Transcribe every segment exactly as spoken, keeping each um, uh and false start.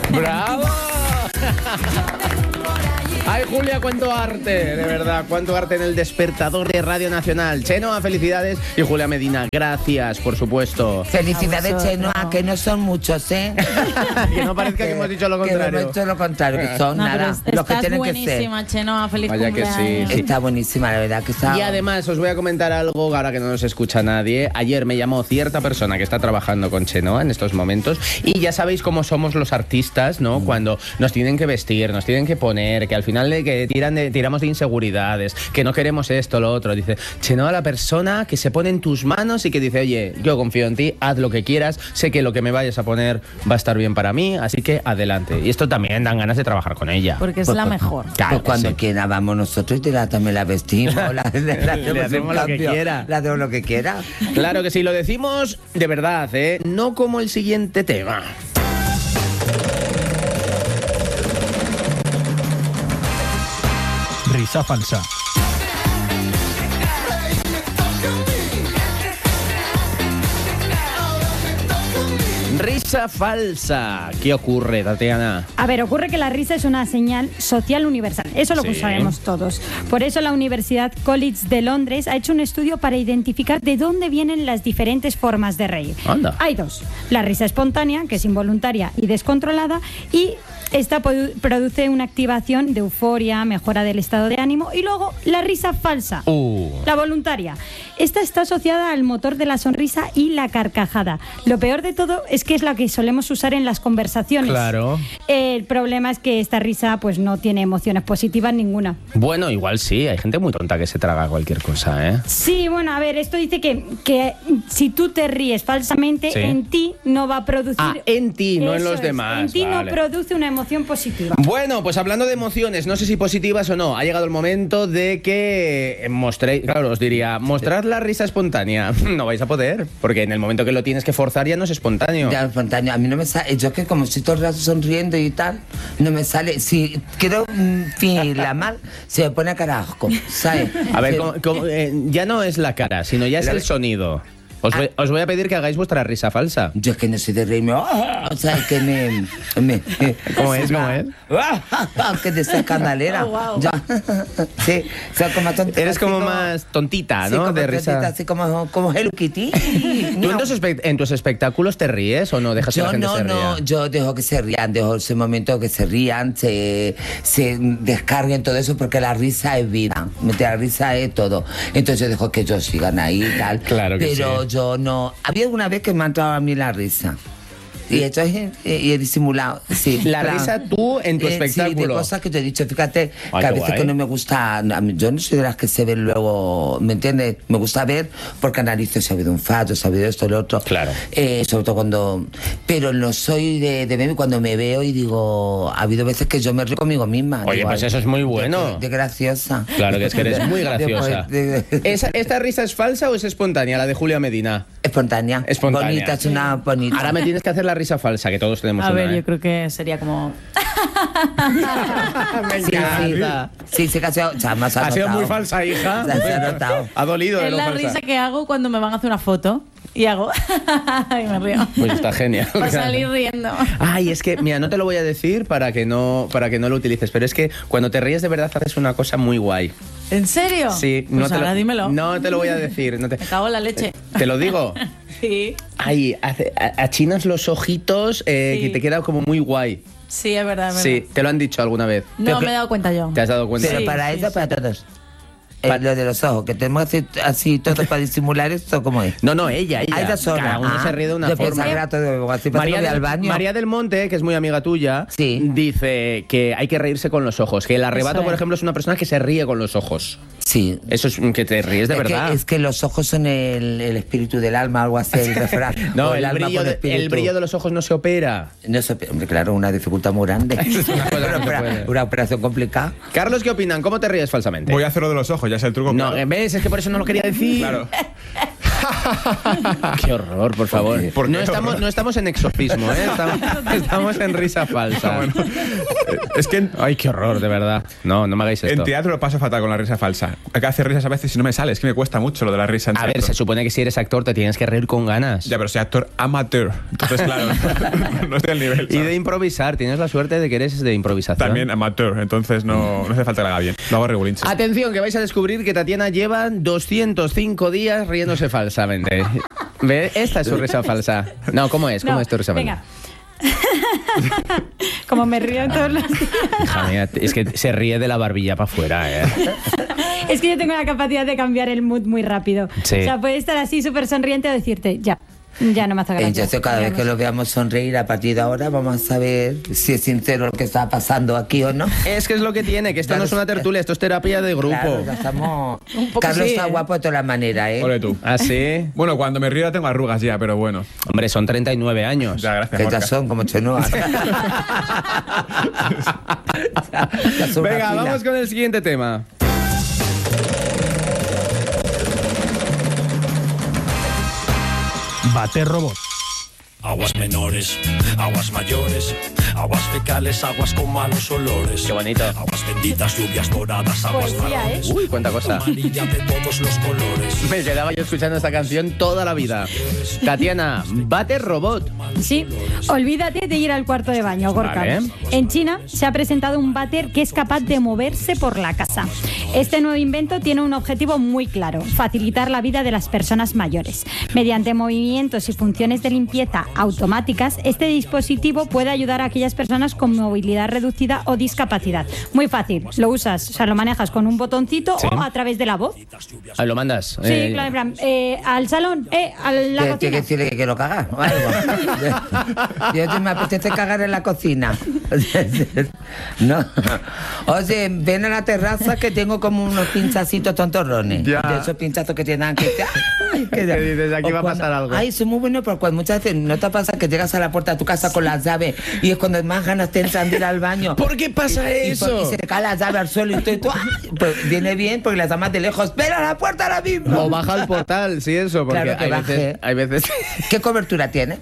¡Bravo! Ay, Julia, cuánto arte, de verdad, cuánto arte en el despertador de Radio Nacional. Chenoa, felicidades. Y Julia Medina, gracias, por supuesto. Felicidades, Chenoa, que no son muchos, ¿eh? Que no parezca que hemos dicho lo contrario. Que hemos dicho lo contrario, que son No, nada, pero los que tienen que ser. buenísima, Chenoa, feliz Vaya que cumpleaños. sí, sí. Está buenísima, la verdad que está. Y además os voy a comentar algo ahora que no nos escucha nadie. Ayer me llamó cierta persona que está trabajando con Chenoa en estos momentos y ya sabéis cómo somos los artistas, ¿no? Mm. Cuando nos tienen que vestir, nos tienen que poner, que al final de que tiran de, tiramos de inseguridades, que no queremos esto, lo otro. Dice, Chenoa, la persona que se pone en tus manos y que dice, oye, yo confío en ti, haz lo que quieras, sé que lo que me vayas a poner va a estar bien para mí, así que adelante. Y esto también dan ganas de trabajar con ella. Porque es Pues, la pues, mejor. Claro, pues cuando sí. quiera vamos nosotros y te la, también la vestimos. La, la, la Le hacemos lo que quiera. La hacemos lo que quiera. Claro que sí, lo decimos de verdad, ¿eh? No como el siguiente tema. Risa falsa. Risa falsa. ¿Qué ocurre, Tatiana? A ver, ocurre que la risa es una señal social universal. Eso lo Sí. sabemos todos. Por eso la Universidad College de Londres ha hecho un estudio para identificar de dónde vienen las diferentes formas de reír. Anda. Hay dos. La risa espontánea, que es involuntaria y descontrolada, y esta produ- produce una activación de euforia, mejora del estado de ánimo, y luego la risa falsa. Uh. La voluntaria. Esta está asociada al motor de la sonrisa y la carcajada. Lo peor de todo es que es la que solemos usar en las conversaciones. Claro. El problema es que esta risa pues no tiene emociones positivas ninguna. Bueno, igual sí, hay gente muy tonta que se traga cualquier cosa, ¿eh? Sí, bueno, a ver, esto dice que, que si tú te ríes falsamente, Sí. en ti no va a producir... Ah, en ti, no en Eso los es, demás. En ti vale. no produce una emoción positiva. Bueno, pues hablando de emociones, no sé si positivas o no, ha llegado el momento de que mostréis, claro, os diría, mostrad la risa espontánea. No vais a poder, porque en el momento que lo tienes que forzar ya no es espontáneo. Ya, espontáneo. A mí no me sale. Yo que como estoy todo el rato sonriendo y tal, no me sale. Si quiero mm, fingirla mal, se me pone a carajo, ¿sabes? A ver, Se- como- como, eh, ya no es la cara, sino ya es La- el sonido. Os voy, os voy a pedir que hagáis vuestra risa falsa. Yo es que no soy de reírme. ¡Ah! O sea, es que me. me ¿Cómo es? ¿Cómo es? ¡Ah! Que de esa escandalera. Oh, wow. Ya. Sí, o sea, como tontita. Eres así como más tontita, Sí, ¿no? como de tontita, risa. así como, como Hello Kitty. ¿Tú en tus, espe- en tus espectáculos te ríes o no dejas que Yo la gente no, se ría? no, yo dejo que se rían, dejo ese momento que se rían, se, se descarguen todo eso, porque la risa es vida, la risa es todo. Entonces yo dejo que ellos sigan ahí y tal. Claro que Pero sí. yo no. Había alguna vez que me ha entrado a mí la risa. Y esto es, y he disimulado, sí. La plan, risa tú en tu eh, Sí, de espectáculo. cosas que te he dicho. Fíjate Ay, que a qué veces guay. que no me gusta, a mí- yo no soy de las que se ven luego, ¿me entiendes? Me gusta ver porque analizo si ha habido un fallo, si ha habido esto, lo otro. Claro. Eh, sobre todo cuando... Pero no soy de, de verme cuando me veo y digo... Ha habido veces que yo me río conmigo misma. Oye, digo, pues ay, eso es muy de- bueno. De, de graciosa. Claro que es que eres muy graciosa. De- de- ¿Esa- ¿Esta risa es falsa o es espontánea, la de Julia Medina? Espontánea. Espontánea. Bonita, es una bonita. Ahora me tienes que hacer la risa falsa, que todos tenemos A una, ver, ¿eh? yo creo que sería como... Me Sí, encanta. sí, sí, sí, que ha sido, o sea, más Ha sido notado. muy falsa, hija. Se ha- se ha notado. Ha dolido de Es lo la falsa. risa que hago cuando me van a hacer una foto y hago... y me río. Pues está genial. Por salir riendo. Ay, es que, mira, no te lo voy a decir para que no, para que no lo utilices, pero es que cuando te ríes de verdad haces una cosa muy guay. ¿En serio? Sí, Pues no te ahora lo, dímelo. No te lo voy a decir. No te, Me cago en la leche. ¿Te lo digo? Sí. Ay, hace- a- achinas los ojitos eh, Sí. que te queda como muy guay. Sí, es verdad, es verdad. Sí, te lo han dicho alguna vez. No me he dado cuenta yo. ¿Te has dado cuenta? Pero Sí, para sí, eso, sí. para todos. Eh, Pa- lo de los ojos, que tenemos que hacer así todo para disimular esto, ¿cómo es? No, no, ella, ella. Ah, ella sola. Cada uno Ah, se ríe de una yo forma. pensaba que era todo así, para María que voy del, al baño. María del Monte, que es muy amiga tuya, Sí. dice que hay que reírse con los ojos. Que el arrebato, Eso por es. ejemplo, es una persona que se ríe con los ojos. Sí. Eso es que te ríes de es, verdad. que, es que los ojos son el, el espíritu del alma, algo así, el refrán. No, O el, alma brillo con de, espíritu. el brillo de los ojos no se opera. No sé, hombre, claro, una dificultad muy grande. Es una cosa que no se Una- puede. una operación complicada. Carlos, ¿qué opinan? ¿Cómo te ríes falsamente? Voy a hacer lo de los ojos, ya es el truco. No, claro. ¿ves? Es que por eso no lo quería decir. Claro. Qué horror, por favor. ¿Por qué no, estamos, horror? no estamos en exorcismo, ¿eh? Estamos, estamos en risa falsa. Bueno, es que en, Ay, qué horror, de verdad. No, no me hagáis esto. en teatro lo paso fatal con la risa falsa. Hay que hacer risas a veces y no me sale. Es que me cuesta mucho lo de la risa en A ver, teatro. se supone que si eres actor te tienes que reír con ganas. Ya, pero soy actor amateur. Entonces, claro, no estoy al nivel. Y ¿sabes? de improvisar, tienes la suerte de que eres de improvisación. También amateur, entonces no, no hace falta que lo haga bien. Lo hago regulinche. Atención, que vais a descubrir que Tatiana lleva doscientos cinco días riéndose falsamente. ¿Ve? Esta es su risa falsa. No, ¿cómo es? ¿Cómo No, es tu risa falsa? venga. Como me río en todos los días. Hija mía, es que se ríe de la barbilla para afuera, ¿eh? Es que yo tengo la capacidad de cambiar el mood muy rápido. Sí. O sea, puede estar así súper sonriente o decirte, ya, ya no me hace gracia. Entonces, cada vez que lo veamos sonreír a partir de ahora, vamos a saber si es sincero lo que está pasando aquí o no. Es que es lo que tiene, que esto no es una tertulia, esto es terapia de grupo. Claro, ya estamos... Un poco Carlos sí, está ¿eh? guapo de todas las maneras, ¿eh? Ole tú. ¿Ah, sí? Bueno, cuando me río ya tengo arrugas ya, pero bueno. Hombre, son treinta y nueve años. Ya, gracias, Que ya Gorka. son como chenoas. Ya son una Venga, pila. vamos con el siguiente tema. Bate robot. Aguas menores, aguas mayores, aguas fecales, aguas con malos olores. Qué bonito. Aguas benditas, lluvias doradas, aguas Poesía, ¿eh? marrones. Uy, cuánta cosa. Amarilla de todos los colores. Me quedaba yo escuchando esta canción toda la vida. Tatiana, bate robot. Sí, olvídate de ir al cuarto de baño, Gorka. Vale. En China se ha presentado un váter que es capaz de moverse por la casa. Este nuevo invento tiene un objetivo muy claro: facilitar la vida de las personas mayores. Mediante movimientos y funciones de limpieza automáticas, este dispositivo puede ayudar a aquellas personas con movilidad reducida o discapacidad. Muy fácil, lo usas, o sea, lo manejas con un botoncito Sí. o a través de la voz. Ah, lo mandas. Sí, Eh, claro, en plan, eh, al salón, eh, a la Tiene que cocina. decirle que quiero cagar o algo. Yo te me apetece cagar en la cocina. No. Oye, ven a la terraza que tengo como unos pinchacitos tontorrones. Ya. De esos pinchazos que te dan que te... Ay, que Que dices, aquí o va a cuando- pasar algo. Ay, son muy buenos, pero cuando muchas veces no te pasa que llegas a la puerta de tu casa con las llaves y es cuando más ganas te entran de ir al baño. ¿Por qué pasa Y- y eso? por- Y, se te cae la llave al suelo y tú, y tú, ¡ay! Pues viene bien porque las llamas de lejos. ¡Ven a la puerta ahora mismo! O baja al portal, sí, eso, porque Claro que hay, baje. veces, hay veces... ¿Qué cobertura tiene?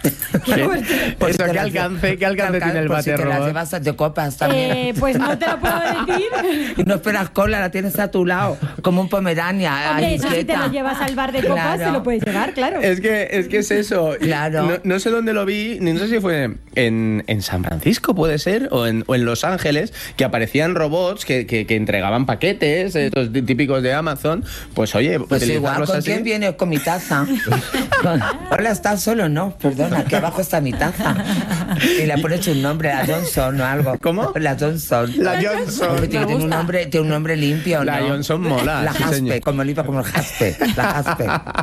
Por Eso, si te ¿qué las- alcance, qué alcance tiene el por si bate te las robot? llevas de copas también. Eh, pues no te lo puedo decir. Y no esperas cola, la tienes a tu lado, como un pomerania. Hombre, ahí eso si te quieta. lo llevas al bar de copas, Claro. te lo puedes llevar, claro. Es que, es que es eso. Claro. No, no sé dónde lo vi, ni no sé si fue en, en San Francisco, puede ser, o en, o en Los Ángeles, que aparecían robots que, que, que entregaban paquetes, estos tí- típicos de Amazon. Pues oye, Pues igual, utilizarlos ¿con así. quién vienes? Con mi taza. Con- Hola, ¿estás solo? No, perdona, aquí abajo está mi taza. Y le pones un nombre, la Johnson o algo. ¿Cómo? La Johnson. La Johnson. Hombre, tiene, tiene un nombre, tiene un nombre limpio, ¿no? La Johnson mola, La sí, Jaspe, señor. como limpia como el Jaspe. La Jaspe.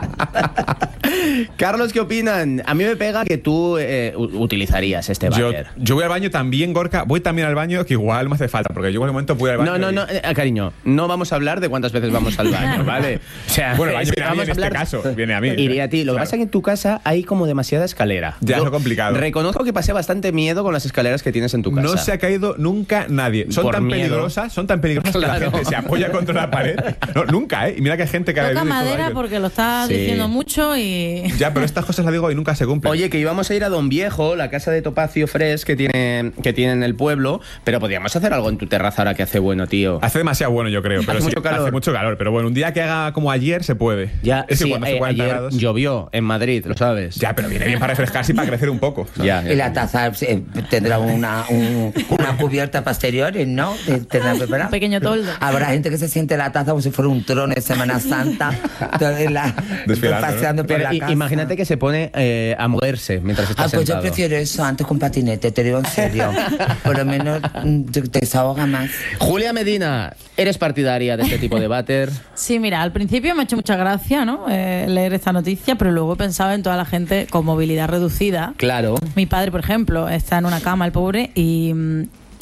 Carlos, ¿qué opinan? A mí me pega que tú eh, u- utilizarías este Yo, váter. yo voy al baño también, Gorka. Voy también al baño, que igual me hace falta, porque yo en el momento voy al baño. No, no, y- no, eh, cariño, no vamos a hablar de cuántas veces vamos al baño, ¿vale? O sea, Bueno, el baño es que viene a mí vamos en este caso, viene a mí. Iría a ti. Lo que Claro. pasa es que en tu casa hay como demasiada escalera. Ya, Yo es lo complicado. Reconozco que pasé bastante miedo con las escaleras que tienes en tu casa. No se ha caído nunca nadie. Son Por tan miedo. peligrosas, son tan peligrosas que Claro. la gente se apoya contra la pared. No, nunca, ¿eh? Y mira que hay gente que ha Toca vivido y todo madera ello. porque lo estás Sí. diciendo mucho y... Ya, pero estas cosas las digo y nunca se cumplen. Oye, que íbamos a ir a Don Viejo, la casa de Topacio Fresh que tiene, que tiene en el pueblo, pero podríamos hacer algo en tu terraza ahora que hace bueno, tío. Hace demasiado bueno, yo creo. Pero Hace sí, mucho calor. Hace mucho calor. Pero bueno, un día que haga como ayer se puede. Ya, es que sí, cuando hace eh, cuarenta ayer grados. llovió en Madrid, lo sabes. Ya, pero viene bien para refrescarse y para crecer un poco. ¿sabes? Ya, ya. Y la taza eh, tendrá una, un- una cubierta posteriores, ¿no? Eh, Tendrá preparada. Un pequeño toldo. Habrá gente que se siente la taza como si fuera un trono de Semana Santa. Entonces, la- Desfilando, ¿no? paseando por Pero la i- casa. imagínate que se pone eh, a moverse mientras está Ah, pues yo sentado. prefiero eso antes con patinete, te digo en serio. Por lo menos mm, te te desahoga más. Julia Medina, ¿eres partidaria de este tipo de váter? Sí, mira, al principio me ha hecho mucha gracia, ¿no? Eh, leer esta noticia, pero luego he pensado en toda la gente con movilidad reducida. Claro. Mi padre, por ejemplo, está en una cama, el pobre, y,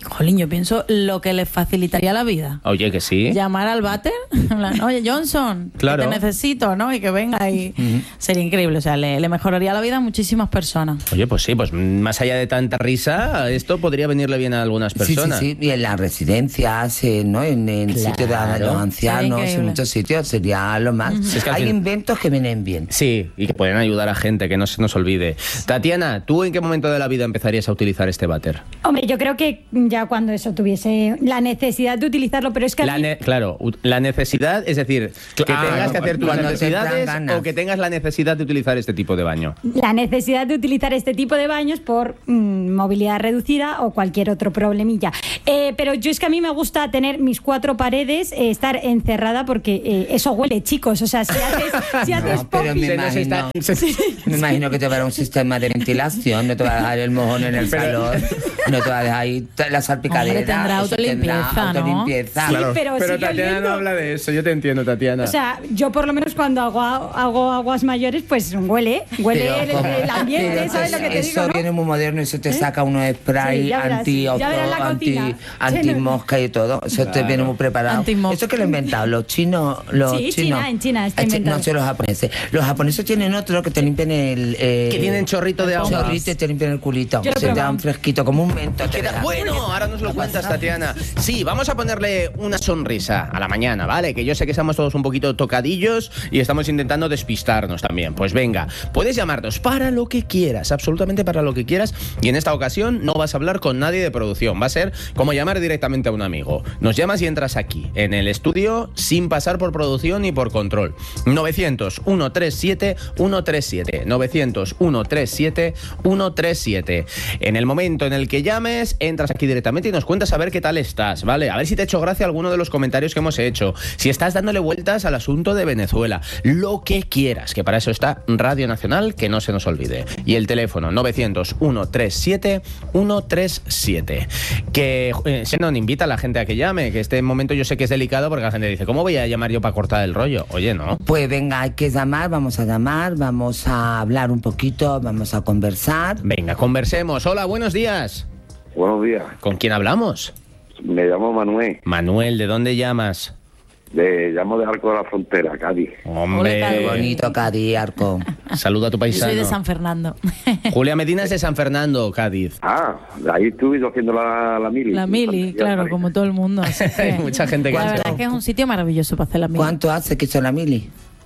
Jolín, yo pienso lo que les facilitaría la vida. Oye, que sí. Llamar al váter, en plan, oye, Johnson, Claro. que te necesito, ¿no? Y que venga y... Uh-huh. Sería increíble, o sea, le, le mejoraría la vida a muchísimas personas. Oye, pues sí, pues más allá de tanta risa, esto podría venirle bien a algunas personas. Sí, sí, sí. Y en las residencias, eh, ¿no? En el Claro. sitio de los ancianos, en muchos sitios, sería lo más. Uh-huh. Es que Hay fin... inventos que vienen bien. Sí, y que pueden ayudar a gente, que no se nos olvide. Tatiana, ¿tú en qué momento de la vida empezarías a utilizar este váter? Hombre, yo creo que ya cuando eso tuviese la necesidad de utilizarlo, pero es que... La ne- claro, la necesidad, es decir, que ah, tengas que hacer tus necesidades o que tengas la necesidad de utilizar este tipo de baño. La necesidad de utilizar este tipo de baños por mmm, movilidad reducida o cualquier otro problemilla. Eh, pero yo es que a mí me gusta tener mis cuatro paredes, eh, estar encerrada porque eh, eso huele, chicos. O sea, si haces, si haces no, pero me imagino, está... sí. me imagino que te va a dar un sistema de ventilación, no te va a dejar el mojón en el pero... salón, no te va a dejar ahí la salpicadera. Hombre, tendrá autolimpieza, ¿no? autolimpieza. Claro. Sí, pero, pero Tatiana no habla de eso, yo te entiendo, Tatiana. O sea, yo por lo menos cuando hago, hago aguas mayores, pues huele, huele el, el ambiente, ¿sabes lo que te eso digo? Eso viene ¿no? muy moderno y eso te saca unos spray sí, anti, verás, anti, anti, anti mosca y todo. Eso claro. te viene muy preparado. Anti-mosca. Eso que lo he inventado, los chinos, los sí, chinos. China, en China está inventado. No sé, los japoneses. Los japoneses tienen otro que te limpian el... Eh, que tienen chorrito de agua. Chorrito y te limpian el culito. Se te dan fresquito, como un mento. Bueno, ahora nos lo cuentas, Tatiana. Sí, vamos a ponerle una sonrisa a la mañana, ¿vale? Que yo sé que estamos todos un poquito tocadillos y estamos intentando despistarnos también. Pues venga, puedes llamarnos para lo que quieras, absolutamente para lo que quieras. Y en esta ocasión no vas a hablar con nadie de producción. Va a ser como llamar directamente a un amigo. Nos llamas y entras aquí, en el estudio, sin pasar por producción ni por control. novecientos, ciento treinta y siete, ciento treinta y siete. novecientos, ciento treinta y siete, ciento treinta y siete. En el momento en el que llames, entras aquí directamente y nos cuentas a ver qué tal estás, ¿vale? A ver si te ha hecho gracia alguno de los comentarios que hemos hecho. Si estás dándole vueltas al asunto de Venezuela. Lo que quieras, que para eso está Radio Nacional, que no se nos olvide. Y el teléfono novecientos, ciento treinta y siete, ciento treinta y siete. Que eh, Xenon invita a la gente a que llame, que este momento yo sé que es delicado porque la gente dice, ¿cómo voy a llamar yo para cortar el rollo? Oye, ¿no? Pues venga, hay que llamar, vamos a llamar, vamos a hablar un poquito, vamos a conversar. Venga, conversemos. Hola, buenos días. Buenos días. ¿Con quién hablamos? Me llamo Manuel. Manuel, ¿de dónde llamas? De, llamo de Arco de la Frontera, Cádiz. Hombre, qué bonito Cádiz, Arco. Saluda a tu paisano. Yo soy de San Fernando. Julia Medina es de San Fernando, Cádiz. Ah, ahí estuve yo haciendo la, la mili. La mili, claro, como todo el mundo. Así que, hay mucha gente que... La verdad es que es un sitio maravilloso para hacer la mili. ¿Cuánto hace que hizo la mili?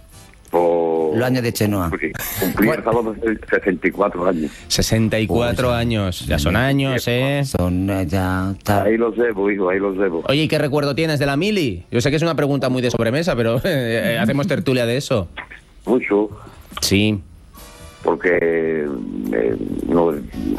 Por... Los años de Chenoa. Sí, cumplí el sábado sesenta y cuatro años. sesenta y cuatro pues, años. Ya son años, ¿eh? Son ya... Está... Ahí los debo, hijo, ahí los debo. Oye, ¿y qué recuerdo tienes de la mili? Yo sé que es una pregunta muy de sobremesa, pero eh, hacemos tertulia de eso. Mucho. Sí. Porque... Eh, no,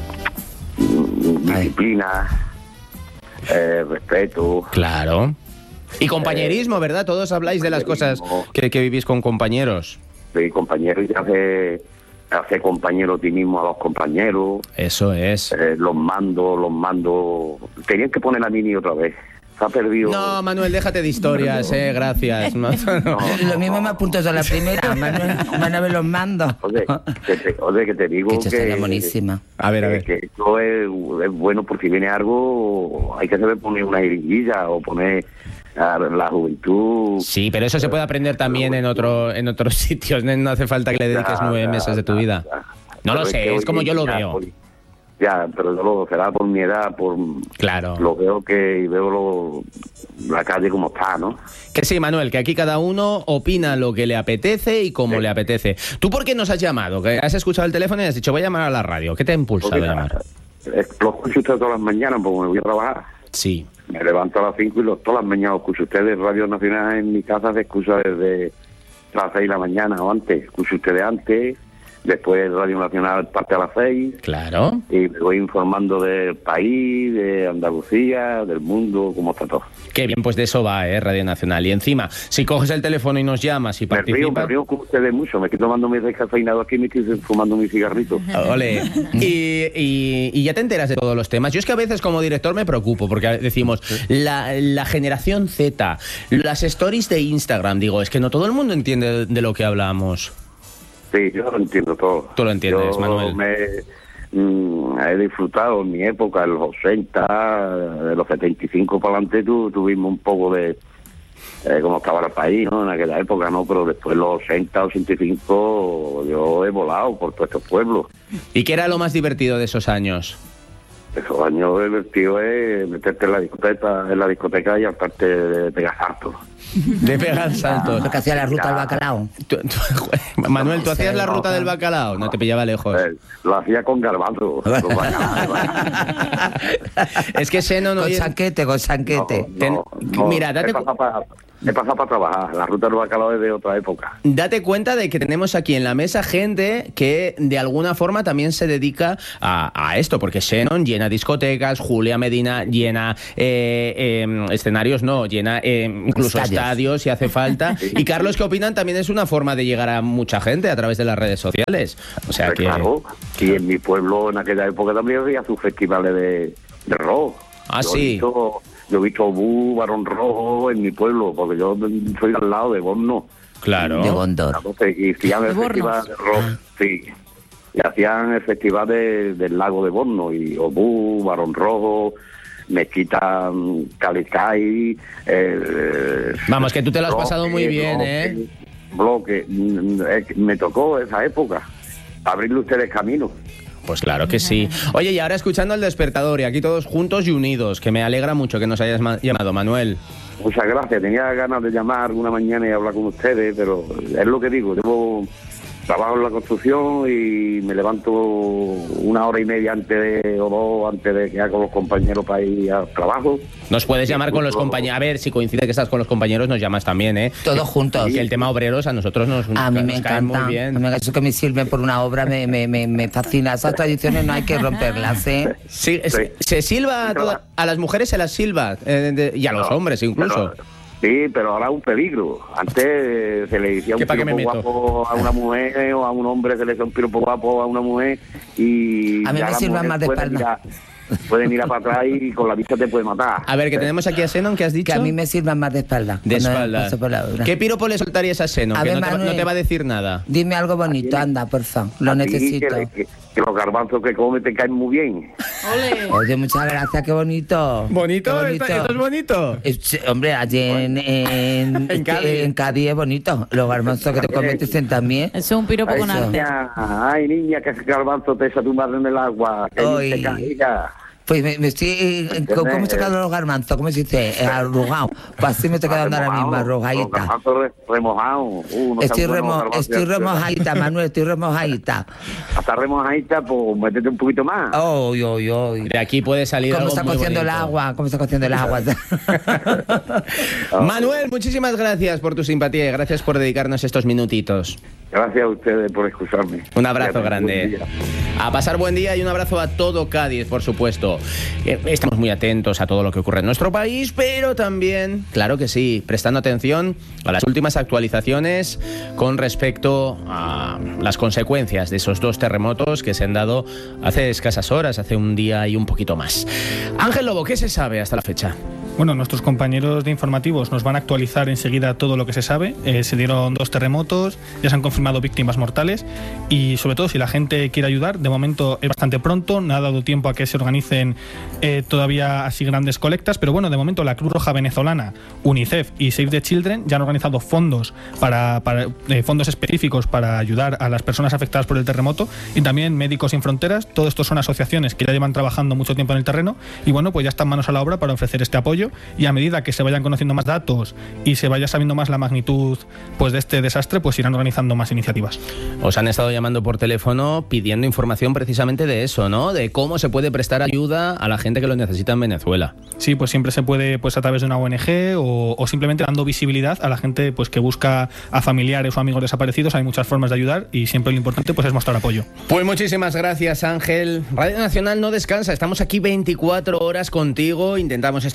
disciplina, eh, respeto... Claro. Y compañerismo, ¿verdad? Todos habláis de las cosas que, que vivís con compañeros. Sí, compañeros, y hace, hace compañero a ti mismo a los compañeros. Eso es. Eh, los mandos, los mandos... Tenían que poner la mini otra vez. Se ha perdido... No, Manuel, déjate de historias, eh, gracias. No, no. Lo mismo me apunto yo a la primera, Manuel, Manuel los mandos. Oye, que te, oye, que te digo que... Que buenísima. A ver, a ver. Que, que esto es, es bueno por si viene algo, hay que saber poner una jeringuilla o poner... la juventud. Sí, pero eso se puede aprender también en otro en otros sitios. No hace falta que le dediques nueve ya, meses de tu vida. Ya, ya. No pero lo sé, es, es como yo lo veo. Por, ya, pero yo lo será por mi edad, por claro. Lo veo que y veo lo, la calle como está, ¿no? Que sí, Manuel, que aquí cada uno opina lo que le apetece y como sí. le apetece. ¿Tú por qué nos has llamado? Que has escuchado el teléfono y has dicho voy a llamar a la radio. ¿Qué te ha impulsado a llamar? Lo escucho usted todas las mañanas porque me voy a trabajar. Sí. Me levanto a las cinco y los, todas las mañanas escucho ustedes. Radio Nacional en mi casa se escucha desde las seis de la mañana o antes. Escucho ustedes antes, después Radio Nacional parte a las seis. Claro. Y me voy informando del país, de Andalucía, del mundo, cómo está todo. Qué bien, pues de eso va, ¿eh? Radio Nacional. Y encima, si coges el teléfono y nos llamas y participas... Me río, me río con ustedes mucho. Me estoy tomando mi descafeinado aquí y me estoy fumando mi cigarrito. Ole. Y, y, y ya te enteras de todos los temas. Yo es que a veces como director me preocupo porque decimos, la, la generación Z, las stories de Instagram, digo, es que no todo el mundo entiende de lo que hablamos. Sí, yo lo entiendo todo. Tú lo entiendes, yo Manuel. Me, mm, he disfrutado en mi época, en los ochenta, de los setenta y cinco para adelante, tu, tuvimos un poco de eh, cómo estaba el país, ¿no? En aquella época, ¿no? Pero después los ochenta, ochenta y cinco, yo he volado por todos estos pueblos. ¿Y qué era lo más divertido de esos años? Esos años divertidos es meterte en la discoteca, en la discoteca y aparte de pegar saltos. De pegar saltos. Lo que hacía la ruta del bacalao. Tú- tú- Manuel, ¿tú hacías la ruta del bacalao? No te pillaba lejos. Eh, lo hacía con garbanzo. Con bacalao. Es que Xenon Con hoy... sanquete, con sanquete. No, no, no. Mira, date he pasado para he pasado para trabajar. La ruta del bacalao es de otra época. Date cuenta de que tenemos aquí en la mesa gente que de alguna forma también se dedica a, a esto, porque Xenon llena discotecas, Julia Medina llena eh, eh, escenarios, no, llena eh, incluso Estadios. estadios si hace falta. Y Carlos, ¿qué opinan? También es una forma de llegar a mucha gente a través de las redes sociales. O sea Pues que... claro, y en mi pueblo en aquella época también había sus festivales de, de rock. Ah, yo sí. He visto, yo he visto Obú, Barón Rojo en mi pueblo, porque yo soy al lado de Borno. Claro. De Gondor. Entonces, y hacían el ¿De festival de rock, sí. Y hacían el festival de- del lago de Borno, y Obú, Barón Rojo, Mezquita, mm, Calicay. Eh, Vamos, que tú te lo has Bloque, pasado muy bien, Bloque, ¿eh? Bloque. Mm, eh, Me tocó esa época, abrirle ustedes camino. Pues claro que sí. Oye, y ahora escuchando El Despertador, y aquí todos juntos y unidos, que me alegra mucho que nos hayas ma- llamado, Manuel. Muchas gracias, tenía ganas de llamar una mañana y hablar con ustedes, pero es lo que digo, llevo trabajo en la construcción y me levanto una hora y media antes de, o dos antes de que haga con los compañeros para ir al trabajo. Nos puedes llamar con los Incluso- compañeros. A ver, si coincide que estás con los compañeros, nos llamas también, ¿eh? Todos juntos. Que el tema obreros a nosotros nos, A mí nos me cae encanta. muy bien. A mí eso que me sirven por una obra me, me, me, me fascina. Esas tradiciones no hay que romperlas, ¿eh? Sí, Sí. se, se silba a, toda- a las mujeres, se las silba eh, de- y a los No, hombres incluso. pero- sí, pero ahora es un peligro. Antes se le decía un ¿Qué, pa' qué me piropo meto? guapo a una mujer o a un hombre se le decía un piropo guapo a una mujer y... A mí ya me la sirvan mujer más de puede espalda. mirar- Puede mirar para atrás y con la vista te puede matar. A ver, que tenemos aquí a Xenon, que has dicho. Que a mí me sirvan más de espalda. De cuando espalda. paso por la obra. ¿Qué piropo le soltarías a Xenon? A Que ver, no, te, va- Manuel. no te va a decir nada. Dime algo bonito, anda, por favor. Lo A ti, necesito. Que, que- que los garbanzos que come te caen muy bien. Ole. Oye, muchas gracias, qué bonito. ¿Bonito? Qué ¿Esto, esto es bonito? Eh, sí, hombre, allí en, en, En Cádiz. en Cádiz es bonito. Los garbanzos que te comes te dicen también. Eso es un piropo Ay, con arte. niña, ay, niña, que ese garbanzo te echa tu madre en el agua. Que Ay. te caiga. Pues me, me estoy... eh, ¿Cómo ¿Cómo se quedan los garbanzos? ¿Cómo se dice? Eh, Arrugado. Pues así me estoy quedando ahora mismo, Los arrugadita. garbanzos re- remojados. Uh, no Estoy, sean buenos remo, garbanzos. estoy remojadita, Manuel, estoy remojadita. Hasta remojadita, pues métete un poquito más. Uy, uy, uy. De aquí puede salir ¿Cómo algo está muy cociendo el bonito. agua? ¿Cómo está cociendo el agua? Manuel, muchísimas gracias por tu simpatía y gracias por dedicarnos estos minutitos. Gracias a ustedes por escucharme. Un abrazo Buen grande. día. A pasar buen día y un abrazo a todo Cádiz, por supuesto. Eh, Estamos muy atentos a todo lo que ocurre en nuestro país, pero también, claro que sí, prestando atención a las últimas actualizaciones con respecto a las consecuencias de esos dos terremotos que se han dado hace escasas horas, hace un día y un poquito más. Ángel Lobo, ¿qué se sabe hasta la fecha? Bueno, nuestros compañeros de informativos nos van a actualizar enseguida todo lo que se sabe. Eh, se dieron dos terremotos, ya se han confirmado víctimas mortales y sobre todo si la gente quiere ayudar, de momento es bastante pronto, no ha dado tiempo a que se organicen eh, todavía así grandes colectas, pero bueno, de momento la Cruz Roja venezolana, UNICEF y Save the Children ya han organizado fondos para, para eh, fondos específicos para ayudar a las personas afectadas por el terremoto y también Médicos Sin Fronteras. Todo esto son asociaciones que ya llevan trabajando mucho tiempo en el terreno y bueno, pues ya están manos a la obra para ofrecer este apoyo y a medida que se vayan conociendo más datos y se vaya sabiendo más la magnitud pues de este desastre, pues irán organizando más iniciativas. Os han estado llamando por teléfono pidiendo información precisamente de eso, ¿no? De cómo se puede prestar ayuda a la gente que lo necesita en Venezuela. Sí, pues siempre se puede pues a través de una O N G o, o simplemente dando visibilidad a la gente pues que busca a familiares o amigos desaparecidos. Hay muchas formas de ayudar y siempre lo importante pues es mostrar apoyo. Pues muchísimas gracias, Ángel. Radio Nacional no descansa, estamos aquí veinticuatro horas contigo, intentamos estar siempre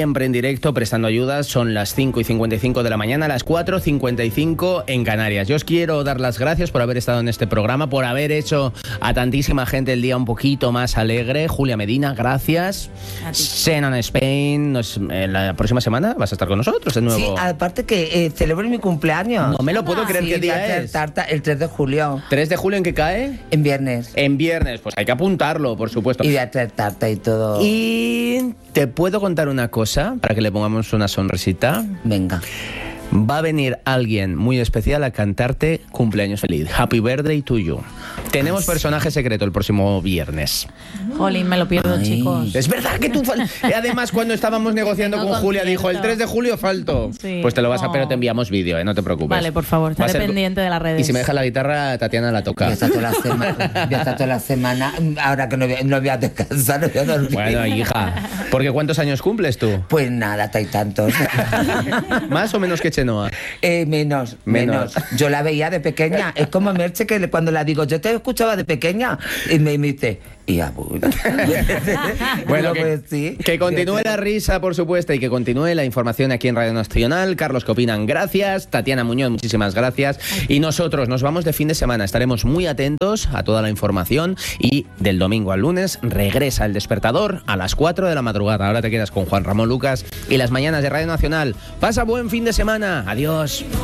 siempre en directo, prestando ayudas. Son las cinco y cincuenta y cinco de la mañana, las cuatro y cincuenta y cinco en Canarias. Yo os quiero dar las gracias por haber estado en este programa, por haber hecho a tantísima gente el día un poquito más alegre. Julia Medina, gracias. Xenon Spain, nos, eh, la próxima semana vas a estar con nosotros de nuevo. Sí, aparte que eh, celebro mi cumpleaños. No me lo puedo creer. Sí, ¿Qué día voy a hacer es? tarta el tres de julio. ¿tres de julio en qué cae? En viernes. En viernes, pues hay que apuntarlo, por supuesto. Y voy a hacer tarta y todo. Y te puedo contar una cosa para que le pongamos una sonrisita. Venga. Va a venir alguien muy especial a cantarte cumpleaños feliz. Happy birthday to you. Tenemos personaje secreto el próximo viernes. Jolín, me lo pierdo, Ay. chicos. Es verdad que tú... fal- Y además, cuando estábamos negociando Tengo con Julia, concierto. dijo, el tres de julio falto. Sí. Pues te lo vas a... Oh. Pero te enviamos vídeo, ¿eh? No te preocupes. Vale, por favor, Va a estaré ser- pendiente de las redes. Y si me deja la guitarra, Tatiana la Voy a toca. estar toda la semana, voy a estar toda la semana, ahora que no voy, no voy a descansar, no voy a dormir. Bueno, hija, porque ¿cuántos años cumples tú? Pues nada, hay tantos. ¿Más o menos que Chenoa? Eh, menos, Menos. menos, Yo la veía de pequeña. Es como Merche que le- cuando la digo, yo te escuchaba de pequeña. Y me, me dice, y abuela. Bueno, Digo, que, pues sí. que continúe la risa, por supuesto, y que continúe la información aquí en Radio Nacional. Carlos, ¿qué opinan? Gracias. Tatiana Muñoz, muchísimas gracias. Y nosotros nos vamos de fin de semana. Estaremos muy atentos a toda la información y del domingo al lunes regresa El Despertador a las cuatro de la madrugada. Ahora te quedas con Juan Ramón Lucas y las mañanas de Radio Nacional. Pasa buen fin de semana. Adiós.